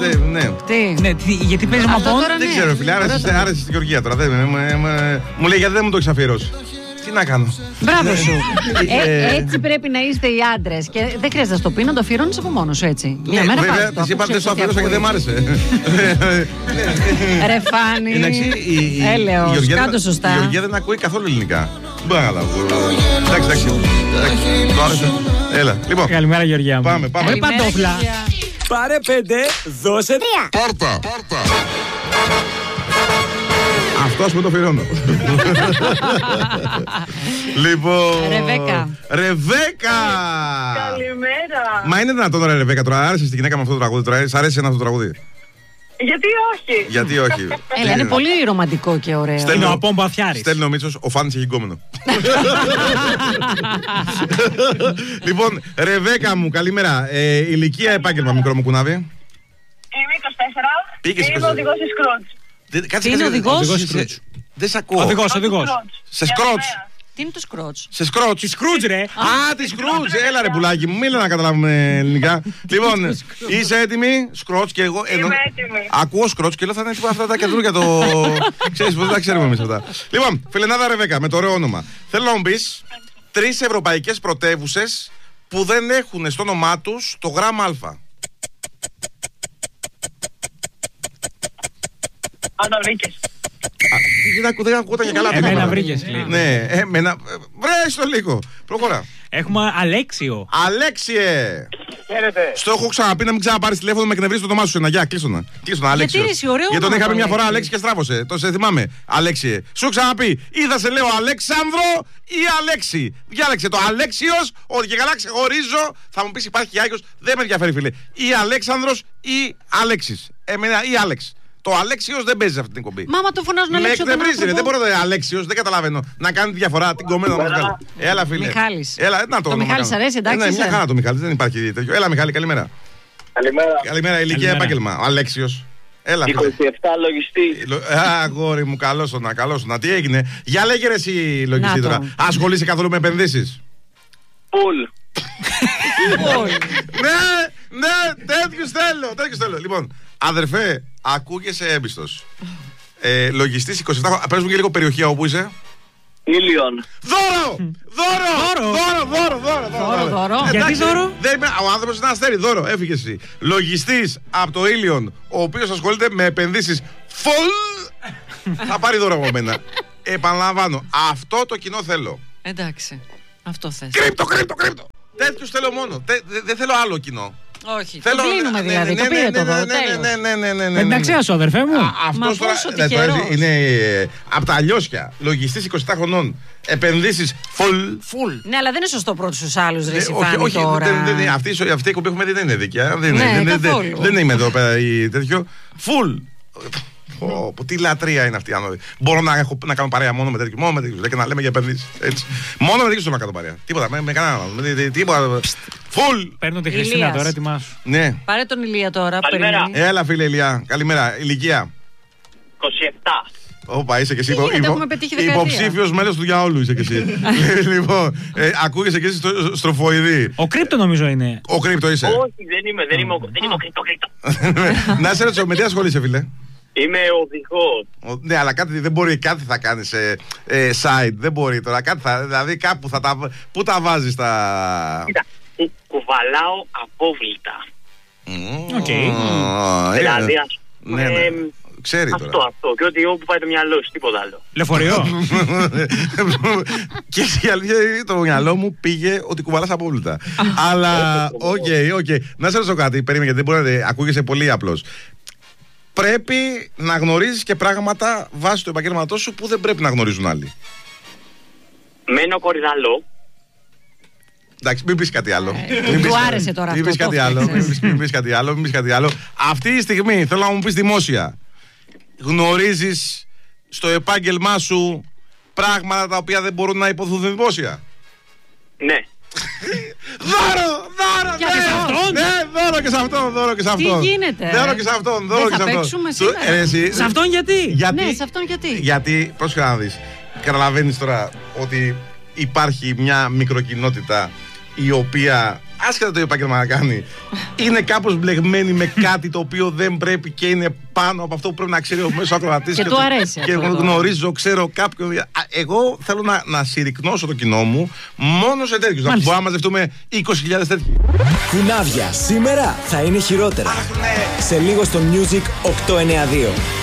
Ναι, γιατί παίζει με αυτόν. Δεν ξέρω, φίλε, άρεσε στην Γεωργία τώρα. Μου λέει γιατί δεν μου το έχεις αφιερώσει. Τι να κάνω. Μπράβο σου. Έτσι πρέπει να είστε οι άντρες. Και δεν χρειάζεται να το πει, να το αφιερώνεις από μόνο σου έτσι. Μια μέρα βέβαια, της είπα δεν το αφιερώσα και δεν μ' άρεσε. Ρε Φάνη. Έλεος, κάτω σωστά. Η Γεωργία δεν ακούει καθόλου ελληνικά. Μπορώ να καταλάβω. Εντάξει. Το άρεσε. Έλα, λοιπόν. Καλημέρα, Γεωργία μου. Πάμε. Παντόφλα. Πάρε 5, δώσε 3. Πάρτα. Αυτό με το αφιερώνω. Λοιπόν. Ρεβέκα! Καλημέρα! Μα είναι δυνατόν τώρα, Ρεβέκα, τώρα άρεσε στη γυναίκα με αυτό το τραγούδι, τώρα σ' αρέσει αυτό το τραγούδι. Γιατί όχι. Έλα, είναι πολύ ρομαντικό και ωραίο. Στέλνει ο Απομπαθιάρης. Στέλνει ο Μίτσος, ο Φάνης έχει γκόμενο. Λοιπόν, Ρεβέκα μου, καλημέρα. Ηλικία, επάγγελμα, μικρό μου κουνάβι. Είμαι 24 και είμαι οδηγός σε σκρότς. Τι είναι οδηγός? Δεν σ' ακούω. Οδηγός. Σε σκρότς. Τι είναι το σκρότς? Σε σκρότς. Τη Σκρούτζ, ρε. Α, τη Σκρούτζ. Έλα ρε πουλάκι μου, μίλα να καταλάβουμε ελληνικά. Λοιπόν, είσαι έτοιμη? Σκρότς και εγώ. Είμαι έτοιμη. Ακούω σκρότς και λέω θα είναι τίποτα αυτά τα καινούργια το. Ξέρεις πως δεν τα ξέρουμε εμείς αυτά. Λοιπόν, φιλενάδα Ρεβέκα, με το ωραίο όνομα. Θέλω να μου πεις 3 ευρωπαϊκές πρωτεύουσες που δεν έχουν στο όνομά τους το γράμμα Α. Αναβρίκες. Δεν ακούγονταν και καλά. Εμένα βρήκες. Ναι, εμένα. Βρες το λίγο. Προχωρά. Έχουμε Αλέξιο. Αλέξιε! Χαίρετε. Στο έχω ξαναπεί να μην ξαναπάρεις τηλέφωνο, με εκνευρίζει το όνομά σου. Γεια, κλείστο να. Αλέξιο. Γιατί τον είχαμε μια φορά Αλέξη και στράβωσε. Το σε θυμάμαι. Αλέξιε. Σου ξαναπεί. Ή θα σε λέω Αλέξανδρο ή Αλέξη. Διάλεξε το Αλέξιος, ότι και καλά ξεχωρίζω. Θα μου πεις υπάρχει Άγιος. Δεν με ενδιαφέρει, φίλε. Ή Αλέξανδρος ή Αλέξης. Εμένα ή Άλεξ. Το Αλέξιος δεν παίζει αυτή την εκπομπή. Μάμα το φωνάζουν Αλέξιο. Με εκνευρίζει, δεν μπορώ να Αλέξιος, δεν καταλαβαίνω. Να κάνει τη διαφορά, την κομμένα να βγάλει. Έλα, φίλε. Μιχάλης. Έλα, να το Μιχάλης αρέσει, εντάξει. Ναι, μια χαρά το Μιχάλης, δεν υπάρχει τέτοιο. Έλα, Μιχάλη, καλημέρα. Καλημέρα, ηλικία, επάγγελμα. Ο Αλέξιος. Έλα, 27 λογιστή. Αγόρι μου, καλώς να. Τι έγινε? Για λέγε ρε εσύ λογιστή τώρα. Ασχολείσαι καθόλου με επενδύσεις? Πουλ. Ναι, τέτοιους θέλω. Λοιπόν, αδερφέ, ακούγεσαι έμπιστος. Λογιστής 27. Πες μου και λίγο περιοχή όπου είσαι. Ήλιον. Δώρο! Γιατί δώρο? Ο άνθρωπος είναι αστέρι, δώρο, έφυγε εσύ. Λογιστής από το Ήλιον, ο οποίος ασχολείται με επενδύσεις θα πάρει δώρο από μένα. Επαναλαμβάνω, αυτό το κοινό θέλω. Εντάξει, αυτό θες. Κρύπτο. Τέτοιους θέλω μόνο. Δεν θέλω άλλο κοινό. Όχι, το κλείνουμε δηλαδή, το πήρε το δώρο, τέλος. Με την αξία σου, αδερφέ μου. Αυτός τώρα είναι από τα αλλιώσια. Λογιστής 27 χρονών. Επενδύσεις full. Ναι, αλλά δεν είναι σωστό πρώτος στους άλλους, ρε Σιφάνη τώρα. Αυτή η εκπομπή έχουμε δει δεν είναι δίκαια. Δεν είμαι εδώ πέρα τέτοιο. Full. Τι λατρεία είναι αυτή. Μπορώ να κάνω παρέα μόνο με τέτοιους και να λέμε για επενδύσεις. Μόνο με τέτοιους θέλω να κάνω παρέα. Τίποτα, με κανέναν. Τίποτα. Φουλ! Παίρνω τη Χριστίνα τώρα, ετοιμάσου. Ναι. Πάρε τον Ηλία τώρα. Καλημέρα. Έλα, φίλε Ηλία. Καλημέρα. Ηλικία. 27. Όπα, είσαι και εσύ υποψήφιος μέλος του για όλου. Είσαι και εσύ. Λοιπόν, ακούγεσαι και εσύ στροφοειδή. Ο Κρύπτο νομίζω είναι. Ο Κρύπτο είσαι. Όχι, δεν είμαι ο Κρύπτο. Να σε ρωτήσω, με τι ασχολείσαι, φίλε? Είμαι οδηγός. Ναι, αλλά δεν μπορεί, κάτι θα κάνει σε site. Δεν μπορεί τώρα. Δηλαδή κάπου πού τα βάζεις τα. Κοίτα, κουβαλάω απόβλητα. Δηλαδή, ας πούμε. Ξέρει τώρα. Αυτό. Και ότι όπου πάει το μυαλό σου, τίποτα άλλο. Λεωφορείο. Και η αλήθεια είναι το μυαλό μου πήγε ότι κουβαλάς απόβλητα. Αλλά, οκ. Να σε ρωτήσω κάτι, περίμενε, γιατί δεν μπορεί να ακούγεσαι πολύ απλός. Πρέπει να γνωρίζεις και πράγματα βάσει του επαγγέλματός σου που δεν πρέπει να γνωρίζουν άλλοι. Μένω κορυδαλό. Εντάξει, μην πεις κάτι άλλο. Του άρεσε τώρα αυτό. Μην πεις κάτι άλλο. Αυτή τη στιγμή θέλω να μου πεις δημόσια. Γνωρίζεις στο επάγγελμά σου πράγματα τα οποία δεν μπορούν να υποθούν δημόσια? Ναι. Δώρο! Δώρο και σε αυτόν. Τι γίνεται? Δώρο και σε αυτόν. Δεν θα παίξουμε σήμερα. Σε αυτόν γιατί? Ναι, σε αυτόν γιατί? Γιατί, πρόσεχε να δεις. Καταλαβαίνεις τώρα ότι υπάρχει μια μικροκοινότητα η οποία άσχετα το επάγγελμα να κάνει, είναι κάπως μπλεγμένη με κάτι το οποίο δεν πρέπει και είναι πάνω από αυτό που πρέπει να ξέρει ο μέσος ακροατής. Και του αρέσει. Και γνωρίζω, ξέρω κάποιον. Εγώ θέλω να συρρυκνώσω το κοινό μου μόνο σε τέτοιους. Να μπορούμε να μαζευτούμε 20.000 τέτοιοι. Κουνάβια σήμερα θα είναι χειρότερα. Σε λίγο στο Music 892.